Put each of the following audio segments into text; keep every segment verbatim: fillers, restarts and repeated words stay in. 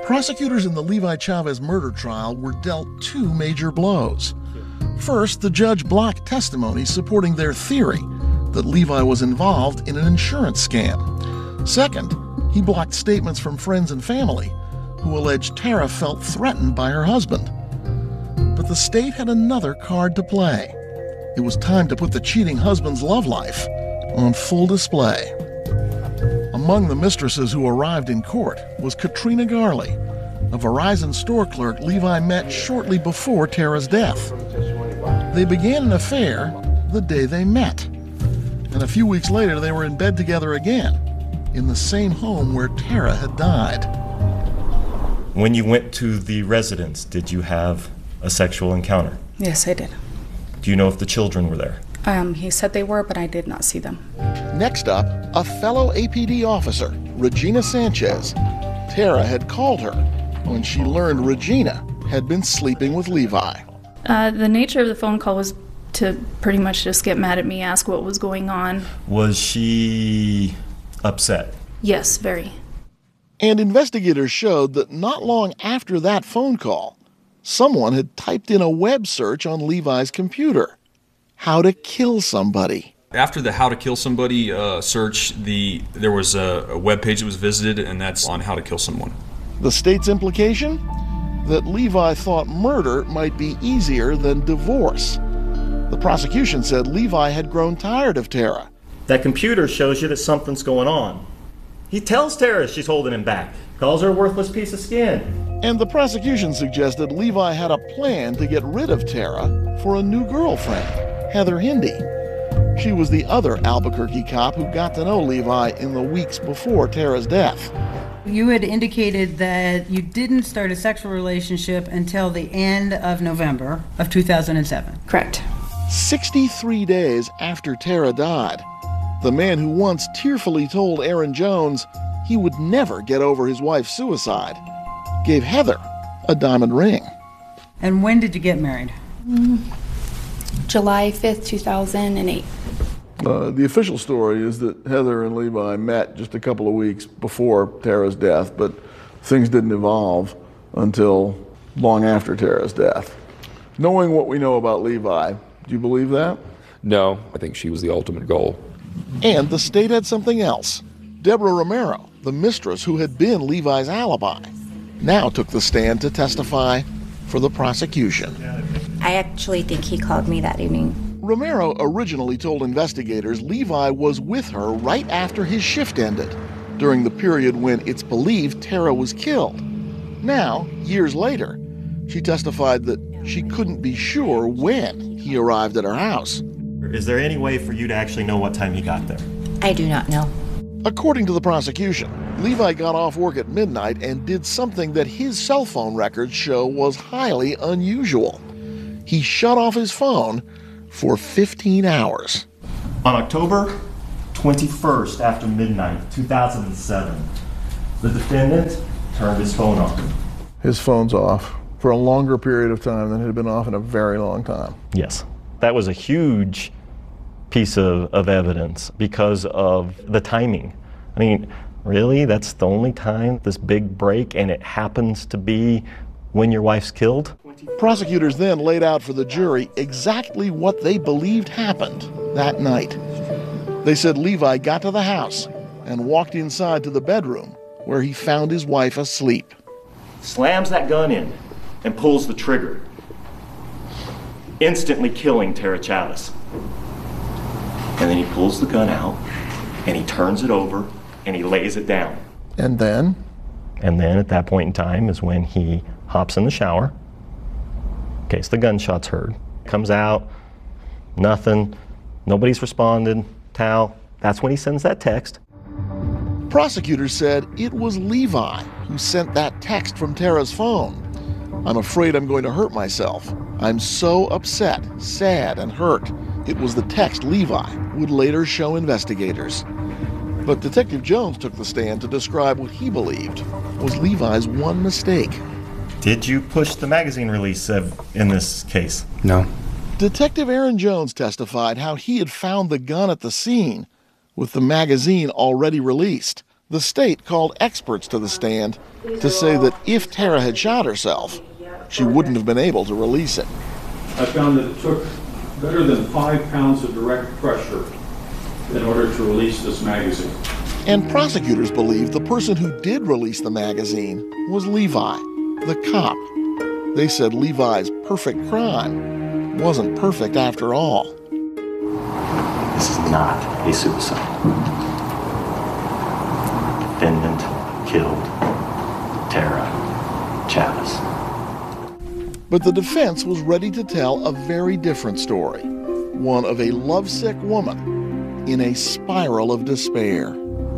Prosecutors in the Levi Chavez murder trial were dealt two major blows. First, the judge blocked testimony supporting their theory that Levi was involved in an insurance scam. Second, he blocked statements from friends and family who alleged Tara felt threatened by her husband. But the state had another card to play. It was time to put the cheating husband's love life on full display. Among the mistresses who arrived in court was Katrina Garley, a Verizon store clerk Levi met shortly before Tara's death. They began an affair the day they met, and a few weeks later they were in bed together again in the same home where Tara had died. When you went to the residence, did you have a sexual encounter? Yes, I did. Do you know if the children were there? Um, he said they were, but I did not see them. Next up, a fellow A P D officer, Regina Sanchez. Tara had called her when she learned Regina had been sleeping with Levi. Uh, the nature of the phone call was to pretty much just get mad at me, ask what was going on. Was she upset? Yes, very. And investigators showed that not long after that phone call, someone had typed in a web search on Levi's computer. How to kill somebody. After the How to Kill Somebody uh, search, the there was a, a web page that was visited, and that's on how to kill someone. The state's implication? That Levi thought murder might be easier than divorce. The prosecution said Levi had grown tired of Tara. That computer shows you that something's going on. He tells Tara she's holding him back, calls her a worthless piece of skin. And the prosecution suggested Levi had a plan to get rid of Tara for a new girlfriend, Heather Hindy. She was the other Albuquerque cop who got to know Levi in the weeks before Tara's death. You had indicated that you didn't start a sexual relationship until the end of November of two thousand seven. Correct. sixty-three days after Tara died, the man who once tearfully told Aaron Jones he would never get over his wife's suicide gave Heather a diamond ring. And when did you get married? Mm, July fifth, two thousand eight. Uh, the official story is that Heather and Levi met just a couple of weeks before Tara's death, but things didn't evolve until long after Tara's death. Knowing what we know about Levi, do you believe that? No, I think she was the ultimate goal. And the state had something else. Deborah Romero, the mistress who had been Levi's alibi, now took the stand to testify for the prosecution. I actually think he called me that evening. Romero originally told investigators Levi was with her right after his shift ended, during the period when it's believed Tara was killed. Now, years later, she testified that she couldn't be sure when he arrived at her house. Is there any way for you to actually know what time he got there? I do not know. According to the prosecution, Levi got off work at midnight and did something that his cell phone records show was highly unusual. He shut off his phone for fifteen hours. On October twenty-first, after midnight, two thousand seven, the defendant turned his phone off. His phone's off for a longer period of time than it had been off in a very long time. Yes. That was a huge piece of, of evidence because of the timing. I mean, really? That's the only time, this big break, and it happens to be when your wife's killed? Prosecutors then laid out for the jury exactly what they believed happened that night. They said Levi got to the house and walked inside to the bedroom where he found his wife asleep. Slams that gun in and pulls the trigger, instantly killing Tara Chavez. And then he pulls the gun out and he turns it over and he lays it down. And then? And then at that point in time is when he hops in the shower. In case the gunshot's heard. Comes out, nothing, nobody's responded, towel. That's when he sends that text. Prosecutors said it was Levi who sent that text from Tara's phone. I'm afraid I'm going to hurt myself. I'm so upset, sad, and hurt. It was the text Levi would later show investigators. But Detective Jones took the stand to describe what he believed was Levi's one mistake. Did you push the magazine release uh, in this case? No. Detective Aaron Jones testified how he had found the gun at the scene with the magazine already released. The state called experts to the stand to say that if Tara had shot herself, she wouldn't have been able to release it. I found that it took better than five pounds of direct pressure in order to release this magazine. And prosecutors believe the person who did release the magazine was Levi, the cop. They said Levi's perfect crime wasn't perfect after all. This is not a suicide. Defendant killed Tara Chavez. But the defense was ready to tell a very different story, one of a lovesick woman in a spiral of despair.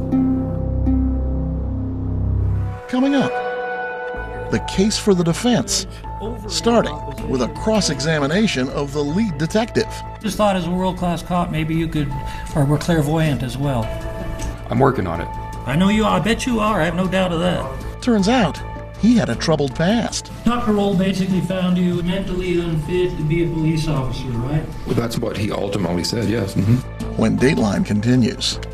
Coming up, the case for the defense, starting with a cross-examination of the lead detective. Just thought as a world-class cop, maybe you could, or were clairvoyant as well. I'm working on it. I know you are. I bet you are. I have no doubt of that. Turns out, he had a troubled past. Doctor Roll basically found you mentally unfit to be a police officer, right? Well, that's what he ultimately said, yes. Mm-hmm. When Dateline continues.